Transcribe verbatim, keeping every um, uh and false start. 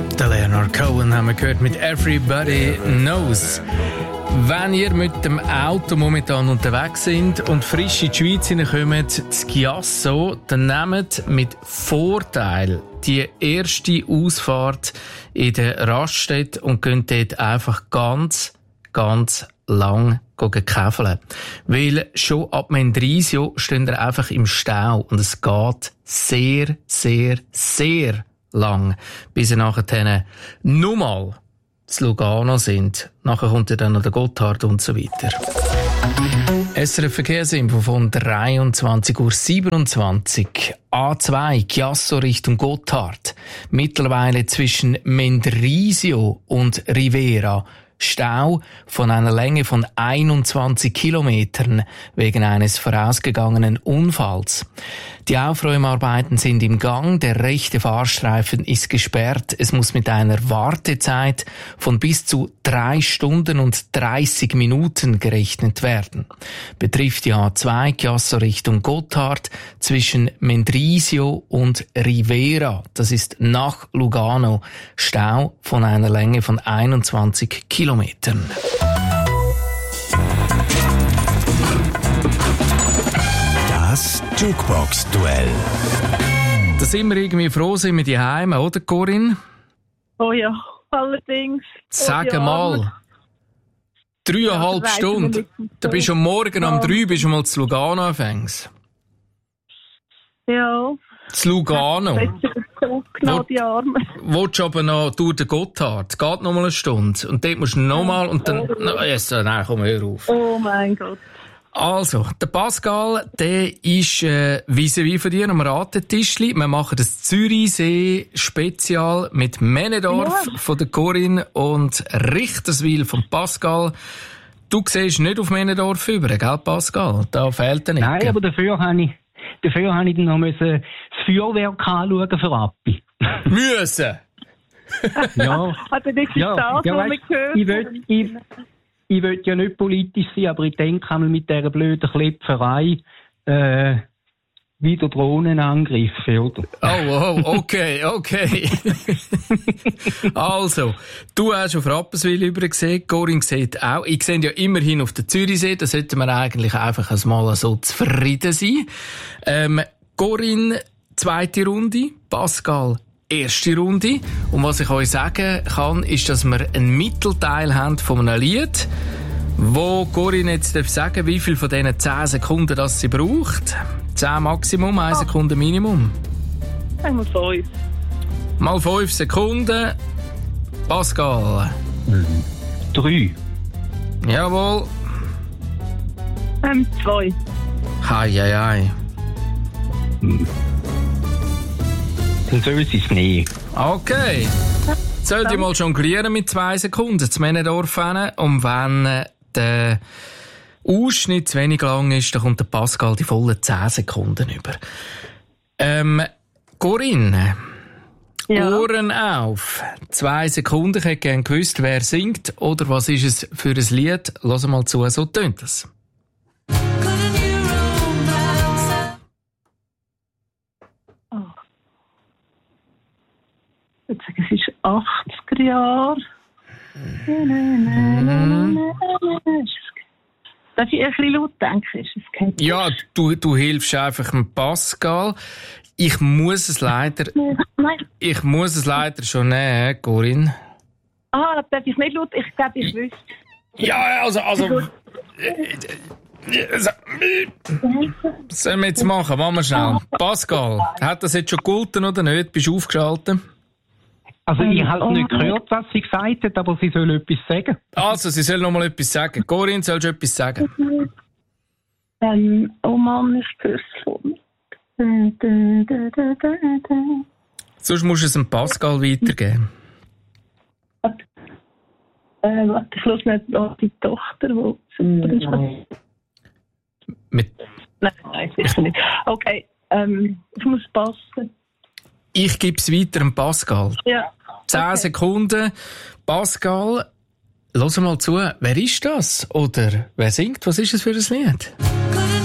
Der Leonard Cohen haben wir gehört mit Everybody Knows. Wenn ihr mit dem Auto momentan unterwegs sind und frisch in die Schweiz hineinkommt, das Chiasso, dann nehmt mit Vorteil die erste Ausfahrt in der Raststätte und könnt dort einfach ganz, ganz lang käfeln. Weil schon ab Mendrisio stehen ihr einfach im Stau und es geht sehr, sehr, sehr lang, bis ihr nachher nur mal zu Lugano sind. Nachher kommt ja dann noch der Gotthard und so weiter. S R F Verkehrsinfo von dreiundzwanzig Uhr siebenundzwanzig. A zwei, Chiasso Richtung Gotthard. Mittlerweile zwischen Mendrisio und Rivera. Stau von einer Länge von einundzwanzig Kilometern wegen eines vorausgegangenen Unfalls. Die Aufräumarbeiten sind im Gang, der rechte Fahrstreifen ist gesperrt. Es muss mit einer Wartezeit von bis zu drei Stunden und dreißig Minuten gerechnet werden. Betrifft die A zwei Chiasso Richtung Gotthard zwischen Mendrisio und Rivera. Das ist nach Lugano. Stau von einer Länge von einundzwanzig Kilometern. Das Jukebox-Duell. Da sind wir irgendwie froh, sind wir daheim, oder Corinne? Oh ja, allerdings. Sag oh ja. mal, dreieinhalb ja, Stunden. Da bist du am Morgen ja. um drei bist du mal zu Lugano anfängst. Ja. Zu Lugano. Genau die Arme. Willst du aber noch durch den Gotthard? Geht noch mal eine Stunde. Und dort musst du noch mal und dann... Oh. Yes, nein, komm, hör auf. Oh mein Gott. Also, der Pascal, der ist äh, vis-à-vis von dir am Ratetischli. Wir machen das Zürichsee-Spezial mit Männedorf ja. von der Corinne und Richterswil von Pascal. Du siehst nicht auf Männedorf über, gell, Pascal? Da fehlt dir nicht. Nein, aber dafür habe ich, dafür habe ich dann noch müssen das Feuerwerk anschauen für Appi. Müssen? Ja. Hat er nicht ja, das, ja, was wir gehört ich will, ich, Ich will ja nicht politisch sein, aber ich denke einmal mit dieser blöden Klepferei äh, wieder Drohnenangriffe, oder? Oh, oh, okay, okay. Also, du hast auf Rapperswil über gesehen, Corinne sieht auch. Ich sehe ja immerhin auf der Zürichsee, da sollten wir eigentlich einfach mal so zufrieden sein. Ähm, Corinne, zweite Runde, Pascal, erste Runde. Und was ich euch sagen kann, ist, dass wir einen Mittelteil haben von einem Lied, wo Corinne jetzt sagen darf, wie viel von diesen zehn Sekunden das sie braucht. zehn Maximum, eine Sekunde Minimum. Einmal fünf. Mal fünf Sekunden. Pascal. Drei. Jawohl. Ähm, zwei. Hei, hei, hei. Hm. Dann soll sie es nicht. Okay. Soll ich mal jonglieren mit zwei Sekunden zu Männedorf hin. Und wenn der Ausschnitt zu wenig lang ist, dann kommt der Pascal die vollen zehn Sekunden über. Ähm, Corinne, ja. Ohren auf. Zwei Sekunden. Ich hätte gerne gewusst, wer singt oder was ist es für ein Lied. Lass mal zu, so tönt es. Ich würde sagen, es ist achtziger Jahre. Mhm. Darf ich ein bisschen laut denken? Ist es kein ja, du, du hilfst einfach dem Pascal. Ich muss es leider... Nein. Ich muss es leider schon nehmen, Corinne. Ah, darf ich es nicht laut? Ich glaube, ich wüsste. Ja, also... also was sollen wir jetzt machen? Machen wir schnell. Pascal, hat das jetzt schon gegolten oder nicht? Bist du aufgeschaltet? Also ich habe es nicht gehört, was sie gesagt hat, aber sie soll etwas sagen. Also, sie soll noch mal etwas sagen. Corinne, sollst du etwas sagen? Ähm, oh Mann, ich höre es von. Sonst musst du es dem Pascal weitergeben. Äh, warte, ich höre nicht noch die Tochter, die super ist. Mit Nein, nein, sicher nicht. Okay, ähm, ich muss passen. Ich gebe es weiter an Pascal. Ja. Zehn okay. Sekunden. Pascal, hör mal zu. Wer ist das? Oder wer singt? Was ist es für ein Lied?